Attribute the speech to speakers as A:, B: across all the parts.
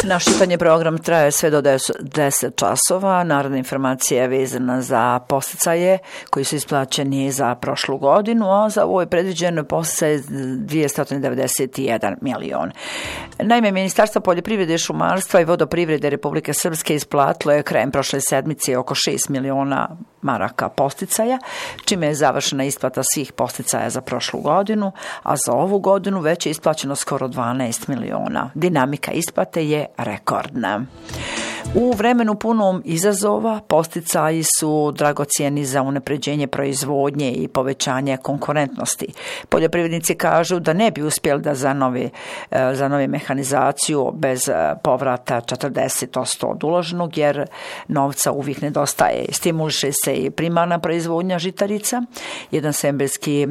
A: Naš čitanje program traje sve do 10 časova. Narodna informacija je vezana za podsticaje koji su isplaćeni za prošlu godinu, a za ovo je predviđeno podsticaje 291 milion. Naime, Ministarstvo poljoprivrede, šumarstva i vodoprivrede Republike Srpske isplatilo je krajem prošle sedmice oko 6 miliona maraka podsticaja, čime je završena isplata svih podsticaja za prošlu godinu, a za ovu godinu već je isplaćeno skoro 12 miliona. Dinamika isplate je rekordna. U vremenu punom izazova podsticaji su dragocijeni za unapređenje proizvodnje i povećanje konkurentnosti. Poljoprivrednici kažu da ne bi uspjeli da zanove mehanizaciju bez povrata 40% od uloženog, jer novca uvijek nedostaje. Stimuliše se i primarna proizvodnja žitarica. Jedan sembirski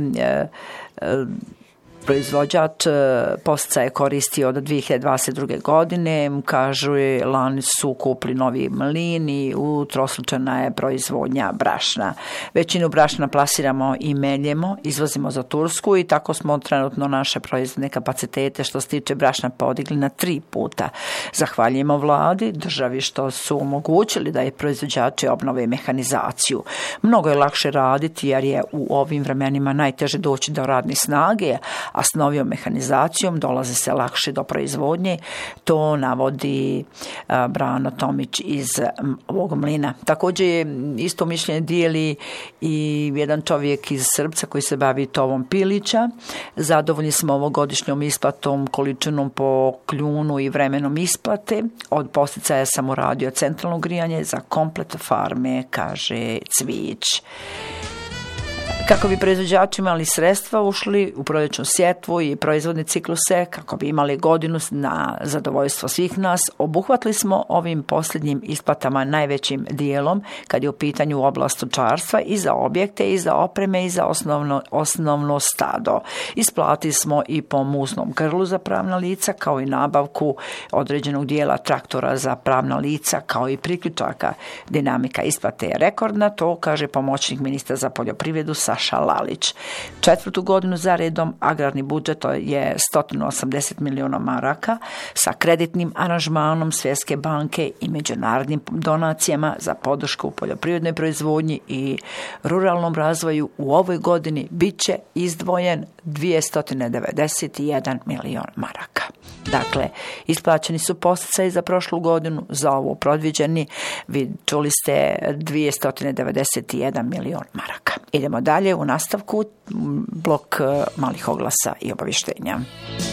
A: proizvođač podsticaje koristi od 2022. godine. Kažu, lani su kupili novi mlin i utrostručena je proizvodnja brašna. Većinu brašna plasiramo i meljemo, izvozimo za Tursku i tako smo trenutno naše proizvodne kapacitete što se tiče brašna podigli na 3 puta. Zahvaljujemo vladi, državi što su omogućili da je proizvođači obnove mehanizaciju. Mnogo je lakše raditi jer je u ovim vremenima najteže doći do radne snage, a s novijom mehanizacijom dolazi se lakše do proizvodnje. To navodi Brano Tomić iz ovog mlina. Također je isto mišljenje dijeli i jedan čovjek iz Srpca koji se bavi tovom pilića. Zadovoljni smo ovogodišnjom isplatom, količinom po kljunu i vremenom isplate. Od podsticaja sam uradio centralno grijanje za komplet farme, kaže Cvić. Kako bi proizvođači imali sredstva, ušli u proljećnu sjetvu i proizvodne cikluse, kako bi imali godinu na zadovoljstvo svih nas, obuhvatili smo ovim posljednjim isplatama najvećim dijelom, kad je u pitanju oblast stočarstva, i za objekte, i za opreme, i za osnovno stado. Isplatili smo i po muznom grlu za pravna lica, kao i nabavku određenog dijela traktora za pravna lica, kao i priključaka. Dinamika isplate je rekordna, to kaže pomoćnik ministra za poljoprivredu Saša Lalić. 4. godinu za redom agrarni budžet je 180 miliona maraka sa kreditnim aranžmanom Svjetske banke i međunarodnim donacijama za podršku poljoprivrednoj proizvodnji i ruralnom razvoju. U ovoj godini bit će izdvojen 291 milion maraka. Dakle, isplaćeni su podsticaji za prošlu godinu, za ovo predviđeni, vi čuli ste 291 milion maraka. Idemo dalje u nastavku, blok malih oglasa i obavještenja.